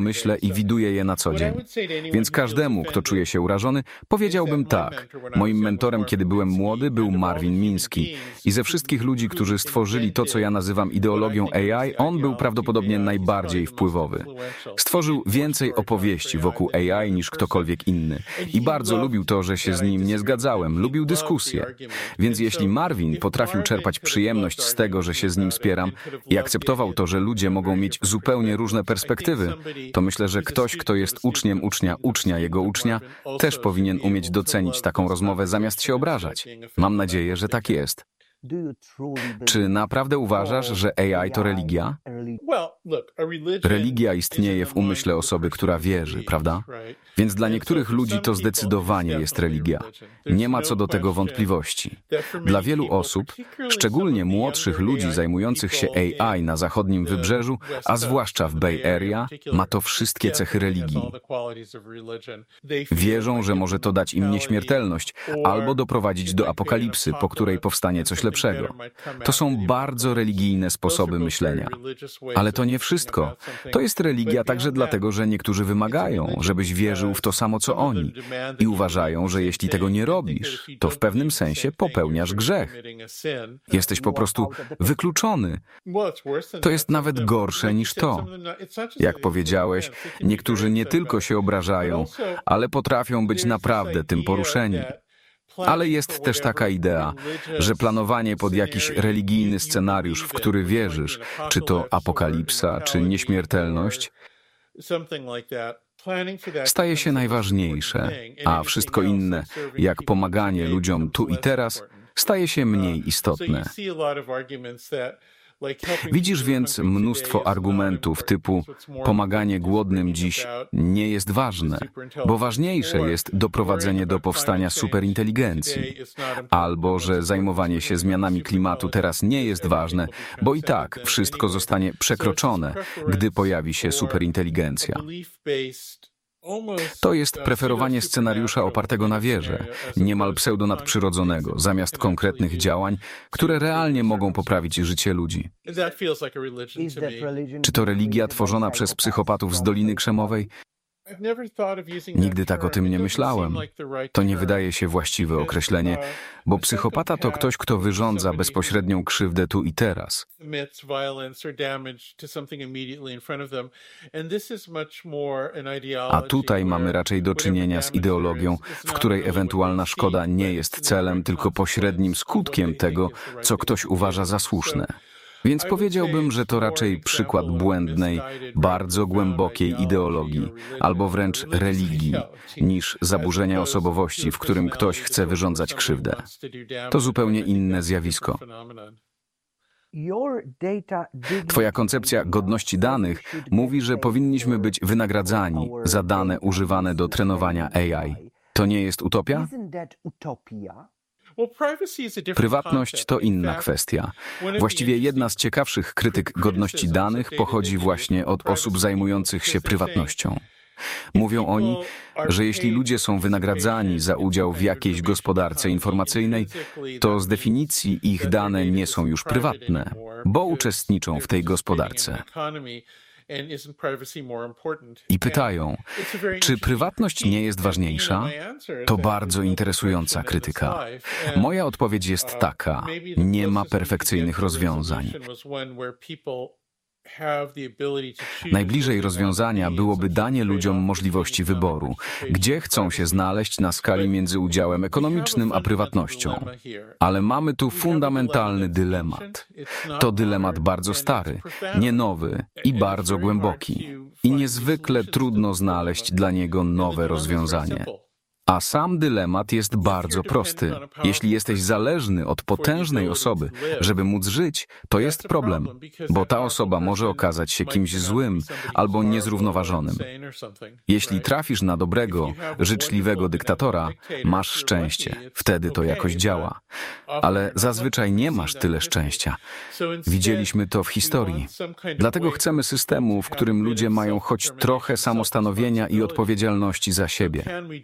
myślę i widuję je na co dzień. Więc każdemu, kto czuje się urażony, powiedziałbym tak. Moim mentorem, kiedy byłem młody, był Marvin Minsky. I ze wszystkich ludzi, którzy stworzyli to, co ja nazywam ideologią AI, on był prawdopodobnie najbardziej wpływowy. Stworzył więcej opowieści wokół AI niż ktokolwiek inny. I bardzo lubił to, że się z nim nie zgadzałem. Lubił dyskusję. Więc jeśli Marvin potrafił czerpać przyjemność z tego, że się z nim spieram i akceptował to, że ludzie mogą mieć zupełnie różne perspektywy, to myślę, że ktoś, kto jest uczniem ucznia jego ucznia, też powinien umieć docenić taką rozmowę zamiast się obrażać. Mam nadzieję, że tak jest. Czy naprawdę uważasz, że AI to religia? Religia istnieje w umyśle osoby, która wierzy, prawda? Więc dla niektórych ludzi to zdecydowanie jest religia. Nie ma co do tego wątpliwości. Dla wielu osób, szczególnie młodszych ludzi zajmujących się AI na zachodnim wybrzeżu, a zwłaszcza w Bay Area, ma to wszystkie cechy religii. Wierzą, że może to dać im nieśmiertelność albo doprowadzić do apokalipsy, po której powstanie coś lepszego. To są bardzo religijne sposoby myślenia. Ale to nie wszystko. To jest religia także dlatego, że niektórzy wymagają, żebyś wierzył w to samo, co oni. I uważają, że jeśli tego nie robisz, to w pewnym sensie popełniasz grzech. Jesteś po prostu wykluczony. To jest nawet gorsze niż to. Jak powiedziałeś, niektórzy nie tylko się obrażają, ale potrafią być naprawdę tym poruszeni. Ale jest też taka idea, że planowanie pod jakiś religijny scenariusz, w który wierzysz, czy to apokalipsa, czy nieśmiertelność, staje się najważniejsze, a wszystko inne, jak pomaganie ludziom tu i teraz, staje się mniej istotne. Widzisz więc mnóstwo argumentów typu pomaganie głodnym dziś nie jest ważne, bo ważniejsze jest doprowadzenie do powstania superinteligencji, albo że zajmowanie się zmianami klimatu teraz nie jest ważne, bo i tak wszystko zostanie przekroczone, gdy pojawi się superinteligencja. To jest preferowanie scenariusza opartego na wierze, niemal pseudonadprzyrodzonego, zamiast konkretnych działań, które realnie mogą poprawić życie ludzi. Czy to religia tworzona przez psychopatów z Doliny Krzemowej? Nigdy tak o tym nie myślałem. To nie wydaje się właściwe określenie, bo psychopata to ktoś, kto wyrządza bezpośrednią krzywdę tu i teraz. A tutaj mamy raczej do czynienia z ideologią, w której ewentualna szkoda nie jest celem, tylko pośrednim skutkiem tego, co ktoś uważa za słuszne. Więc powiedziałbym, że to raczej przykład błędnej, bardzo głębokiej ideologii, albo wręcz religii, niż zaburzenia osobowości, w którym ktoś chce wyrządzać krzywdę. To zupełnie inne zjawisko. Twoja koncepcja godności danych mówi, że powinniśmy być wynagradzani za dane używane do trenowania AI. To nie jest utopia? Prywatność to inna kwestia. Właściwie jedna z ciekawszych krytyk godności danych pochodzi właśnie od osób zajmujących się prywatnością. Mówią oni, że jeśli ludzie są wynagradzani za udział w jakiejś gospodarce informacyjnej, to z definicji ich dane nie są już prywatne, bo uczestniczą w tej gospodarce. I pytają, czy prywatność nie jest ważniejsza? To bardzo interesująca krytyka. Moja odpowiedź jest taka: nie ma perfekcyjnych rozwiązań. Najbliżej rozwiązania byłoby danie ludziom możliwości wyboru, gdzie chcą się znaleźć na skali między udziałem ekonomicznym a prywatnością. Ale mamy tu fundamentalny dylemat. To dylemat bardzo stary, nie nowy i bardzo głęboki. I niezwykle trudno znaleźć dla niego nowe rozwiązanie. A sam dylemat jest bardzo prosty. Jeśli jesteś zależny od potężnej osoby, żeby móc żyć, to jest problem, bo ta osoba może okazać się kimś złym albo niezrównoważonym. Jeśli trafisz na dobrego, życzliwego dyktatora, masz szczęście. Wtedy to jakoś działa. Ale zazwyczaj nie masz tyle szczęścia. Widzieliśmy to w historii. Dlatego chcemy systemu, w którym ludzie mają choć trochę samostanowienia i odpowiedzialności za siebie. Pytanie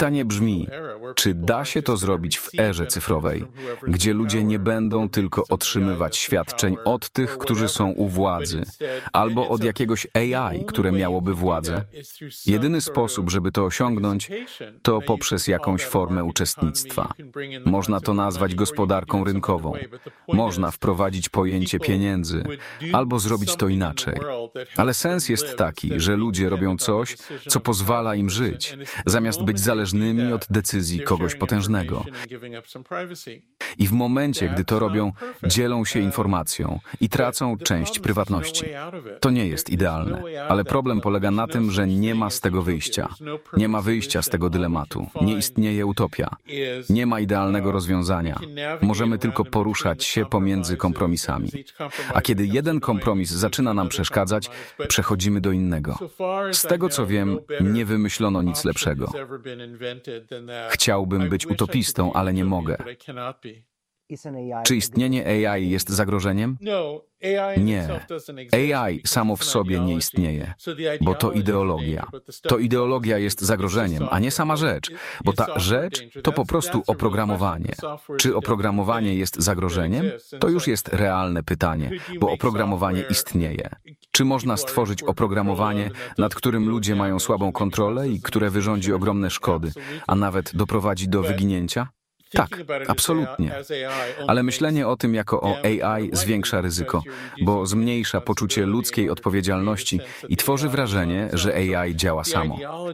pytanie brzmi, czy da się to zrobić w erze cyfrowej, gdzie ludzie nie będą tylko otrzymywać świadczeń od tych, którzy są u władzy, albo od jakiegoś AI, które miałoby władzę? Jedyny sposób, żeby to osiągnąć, to poprzez jakąś formę uczestnictwa. Można to nazwać gospodarką rynkową. Można wprowadzić pojęcie pieniędzy, albo zrobić to inaczej. Ale sens jest taki, że ludzie robią coś, co pozwala im żyć, zamiast być zależnymi od decyzji kogoś potężnego. I w momencie, gdy to robią, dzielą się informacją i tracą część prywatności. To nie jest idealne, ale problem polega na tym, że nie ma z tego wyjścia. Nie ma wyjścia z tego dylematu. Nie istnieje utopia. Nie ma idealnego rozwiązania. Możemy tylko poruszać się pomiędzy kompromisami. A kiedy jeden kompromis zaczyna nam przeszkadzać, przechodzimy do innego. Z tego, co wiem, nie wymyślono nic lepszego. Chciałbym być utopistą, ale nie mogę. Czy istnienie AI jest zagrożeniem? Nie. AI samo w sobie nie istnieje, bo to ideologia. To ideologia jest zagrożeniem, a nie sama rzecz, bo ta rzecz to po prostu oprogramowanie. Czy oprogramowanie jest zagrożeniem? To już jest realne pytanie, bo oprogramowanie istnieje. Czy można stworzyć oprogramowanie, nad którym ludzie mają słabą kontrolę i które wyrządzi ogromne szkody, a nawet doprowadzi do wyginięcia? Tak, absolutnie. Ale myślenie o tym jako o AI zwiększa ryzyko, bo zmniejsza poczucie ludzkiej odpowiedzialności i tworzy wrażenie, że AI działa samo.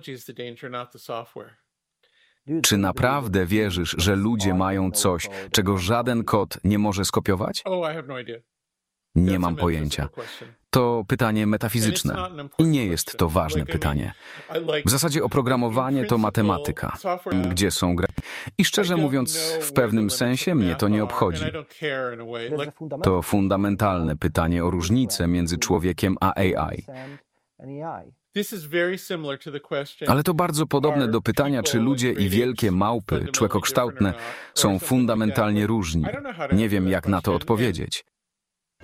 Czy naprawdę wierzysz, że ludzie mają coś, czego żaden kod nie może skopiować? Nie mam pojęcia. To pytanie metafizyczne i nie jest to ważne pytanie. W zasadzie oprogramowanie to matematyka, gdzie są granice. I szczerze mówiąc, w pewnym sensie mnie to nie obchodzi. To fundamentalne pytanie o różnicę między człowiekiem a AI. Ale to bardzo podobne do pytania, czy ludzie i wielkie małpy, człekokształtne, są fundamentalnie różni. Nie wiem, jak na to odpowiedzieć.